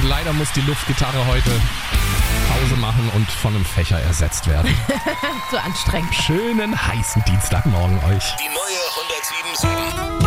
und leider muss die Luftgitarre heute Pause machen und von einem Fächer ersetzt werden. Zu anstrengend. Schönen heißen Dienstagmorgen euch. Die neue 107.7